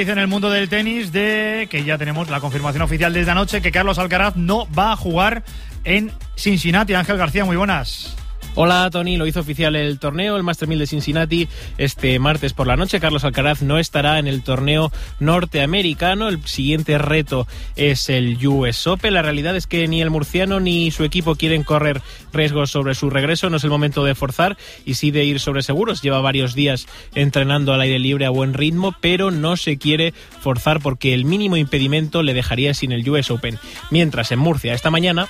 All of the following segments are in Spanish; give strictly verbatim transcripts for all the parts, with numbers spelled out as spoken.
En el mundo del tenis, de que ya tenemos la confirmación oficial desde anoche que Carlos Alcaraz no va a jugar en Cincinnati. Ángel García, muy buenas. Hola Tony, lo hizo oficial el torneo, el Master mil de Cincinnati este martes por la noche. Carlos Alcaraz no estará en el torneo norteamericano. El siguiente reto es el U S Open. La realidad es que ni el murciano ni su equipo quieren correr riesgos sobre su regreso. No es el momento de forzar y sí de ir sobre seguros. Lleva varios días entrenando al aire libre a buen ritmo, pero no se quiere forzar porque el mínimo impedimento le dejaría sin el U S Open. Mientras en Murcia esta mañana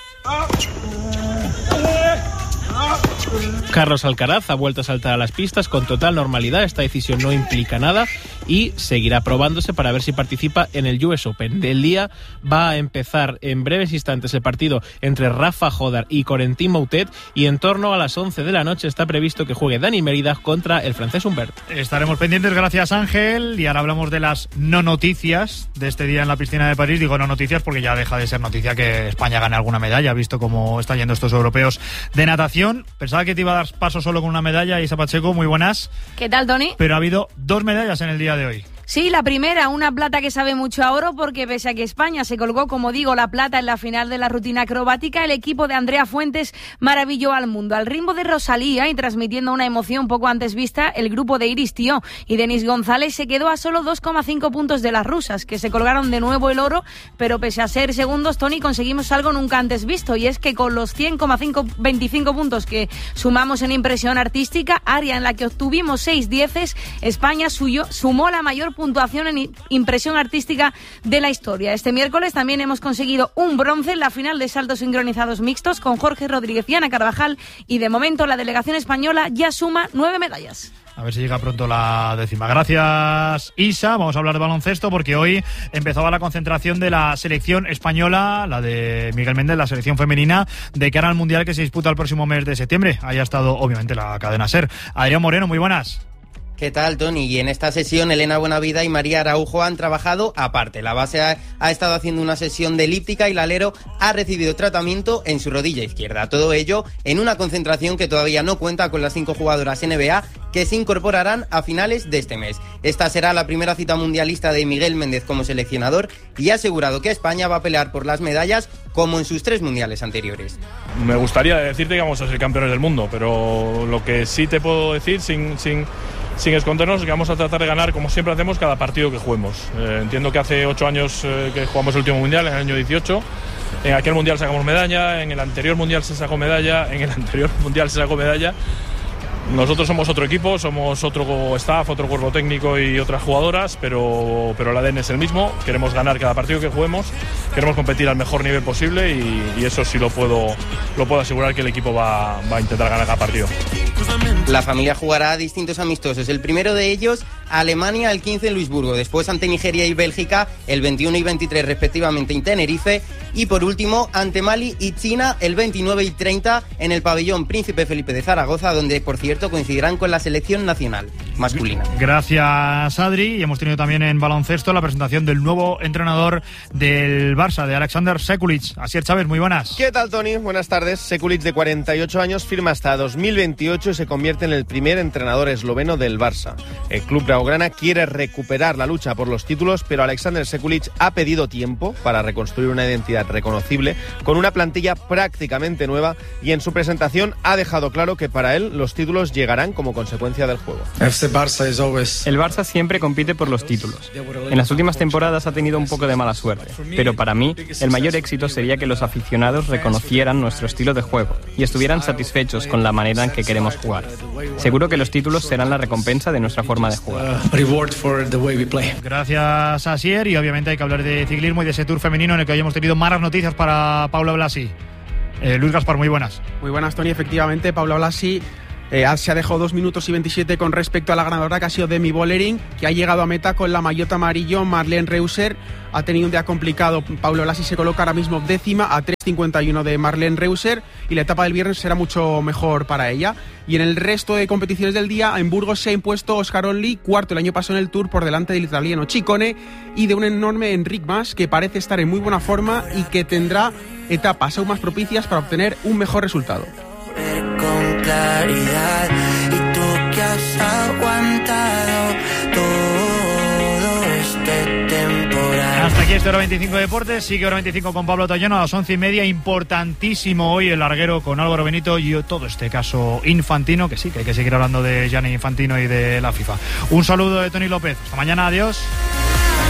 Carlos Alcaraz ha vuelto a saltar a las pistas con total normalidad. Esta decisión no implica nada y seguirá probándose para ver si participa en el U S Open. Del día va a empezar en breves instantes el partido entre Rafa Jodar y Corentin Moutet y en torno a las once de la noche está previsto que juegue Dani Mérida contra el francés Humbert. Estaremos pendientes, gracias Ángel. Y ahora hablamos de las no noticias de este día en la piscina de París. Digo no noticias porque ya deja de ser noticia que España gane alguna medalla, visto cómo están yendo estos europeos de natación. Pensaba que te iba a dar paso solo con una medalla. Isa Pacheco, muy buenas. ¿Qué tal, Tony? Pero ha habido dos medallas en el día de hoy. Sí, la primera, una plata que sabe mucho a oro porque pese a que España se colgó, como digo, la plata en la final de la rutina acrobática, el equipo de Andrea Fuentes maravilló al mundo. Al ritmo de Rosalía y transmitiendo una emoción poco antes vista, el grupo de Iris Tió y Denis González se quedó a solo dos coma cinco puntos de las rusas, que se colgaron de nuevo el oro, pero pese a ser segundos, Tony, conseguimos algo nunca antes visto, y es que con los cien coma veinticinco puntos que sumamos en impresión artística, área en la que obtuvimos seis dieces, España suyo, sumó la mayor puntuación en impresión artística de la historia. Este miércoles también hemos conseguido un bronce en la final de saltos sincronizados mixtos con Jorge Rodríguez y Ana Carvajal, y de momento la delegación española ya suma nueve medallas. A ver si llega pronto la décima. Gracias, Isa. Vamos a hablar de baloncesto porque hoy empezaba la concentración de la selección española, la de Miguel Méndez, la selección femenina, de cara al Mundial que se disputa el próximo mes de septiembre. Ahí ha estado, obviamente, la cadena SER. Adrián Moreno, muy buenas. ¿Qué tal, Tony? Y en esta sesión, Elena Buenavida y María Araujo han trabajado aparte. La base ha, ha estado haciendo una sesión de elíptica y la alero ha recibido tratamiento en su rodilla izquierda. Todo ello en una concentración que todavía no cuenta con las cinco jugadoras N B A que se incorporarán a finales de este mes. Esta será la primera cita mundialista de Miguel Méndez como seleccionador y ha asegurado que España va a pelear por las medallas como en sus tres mundiales anteriores. Me gustaría decirte que vamos a ser campeones del mundo, pero lo que sí te puedo decir sin... sin... sin escondernos, que vamos a tratar de ganar, como siempre hacemos, cada partido que juguemos. Eh, entiendo que hace ocho años eh, que jugamos el último mundial, en el año dieciocho. En aquel mundial sacamos medalla, en el anterior mundial se sacó medalla, en el anterior mundial se sacó medalla. Nosotros somos otro equipo, somos otro staff, otro cuerpo técnico y otras jugadoras, pero, pero el A D N es el mismo. Queremos ganar cada partido que juguemos, queremos competir al mejor nivel posible y, y eso sí lo puedo, lo puedo asegurar que el equipo va, va a intentar ganar cada partido. La familia jugará a distintos amistosos. El primero de ellos, Alemania, el quince en Luisburgo. Después ante Nigeria y Bélgica, el veintiuno y veintitrés respectivamente en Tenerife. Y por último, ante Mali y China, el veintinueve y treinta en el pabellón Príncipe Felipe de Zaragoza, donde, por cierto, coincidirán con la selección nacional masculina. Gracias, Adri. Y hemos tenido también en baloncesto la presentación del nuevo entrenador del Barça, de Alexander Sekulic. Asier Chávez, muy buenas. ¿Qué tal, Tony? Buenas tardes. Sekulic, de cuarenta y ocho años, firma hasta dos mil veintiocho y se convierte en el primer entrenador esloveno del Barça. El club blaugrana quiere recuperar la lucha por los títulos, pero Alexander Sekulic ha pedido tiempo para reconstruir una identidad reconocible con una plantilla prácticamente nueva, y en su presentación ha dejado claro que para él los títulos llegarán como consecuencia del juego. El Barça siempre compite por los títulos. En las últimas temporadas ha tenido un poco de mala suerte, pero para mí el mayor éxito sería que los aficionados reconocieran nuestro estilo de juego y estuvieran satisfechos con la manera en que queremos jugar. Seguro que los títulos serán la recompensa de nuestra forma de jugar. Gracias, Asier. Y obviamente hay que hablar de ciclismo y de ese Tour femenino en el que hoy hemos tenido malas noticias para Paula Blasi. Eh, Luis Gaspar, muy buenas. Muy buenas, Tony. Efectivamente, Paula Blasi eh, se ha dejado dos minutos y veintisiete con respecto a la ganadora, que ha sido Demi Vollering, que ha llegado a meta con la maillot amarillo. Marlene Reusser ha tenido un día complicado. Paula Blasi se coloca ahora mismo décima a tres cincuenta y uno de Marlene Reusser, y la etapa del viernes será mucho mejor para ella. Y en el resto de competiciones del día, en Burgos se ha impuesto Oscar Onley, cuarto el año pasado en el Tour, por delante del italiano Ciccone y de un enorme Enric Mas, que parece estar en muy buena forma y que tendrá etapas aún más propicias para obtener un mejor resultado. Con claridad, y tú que has aguantado todo este Hasta aquí este Hora veinticinco Deportes. Sigue Hora veinticinco con Pablo Tollano a las once y media. Importantísimo hoy el larguero con Álvaro Benito y todo este caso Infantino, que sí, que hay que seguir hablando de Gianni Infantino y de la FIFA. Un saludo de Tony López. Hasta mañana, adiós.